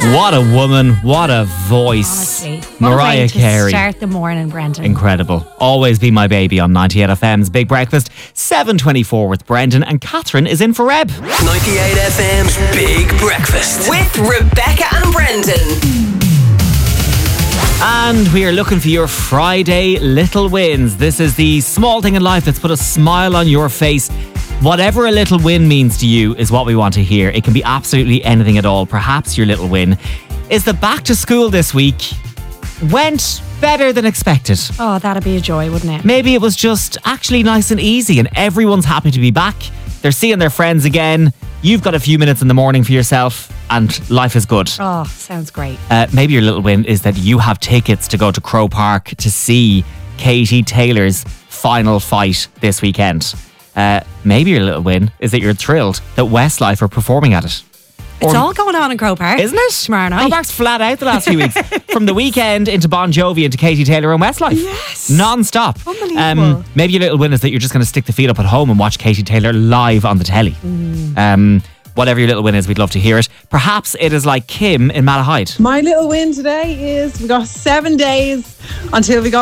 What a woman, what a voice. Honestly. Mariah Carey. Start the morning, Brendan. Incredible. Always Be My Baby on 98 FM's Big Breakfast. 7:24 with Brendan, and Catherine is in for Reb. 98 FM's Big Breakfast with Rebecca and Brendan. And we are looking for your Friday little wins. This is the small thing in life that's put a smile on your face. Whatever a little win means to you is what we want to hear. It can be absolutely anything at all. Perhaps your little win is that back to school this week went better than expected. Oh, that'd be a joy, wouldn't it? Maybe it was just actually nice and easy and everyone's happy to be back. They're seeing their friends again. You've got a few minutes in the morning for yourself and life is good. Oh, sounds great. Maybe your little win is that you have tickets to go to Crow Park to see Katie Taylor's final fight this weekend. Maybe your little win is that you're thrilled that Westlife are performing at it. It's all going on in Crow Park. Isn't it? Tomorrow night. Crow Park's flat out the last few weeks. From the weekend into Bon Jovi into Katie Taylor and Westlife. Yes. Non-stop. Unbelievable. Maybe your little win is that you're just going to stick the feet up at home and watch Katie Taylor live on the telly. Whatever your little win is, we'd love to hear it. Perhaps it is like Kim in Malahide. My little win today is we got 7 days until we go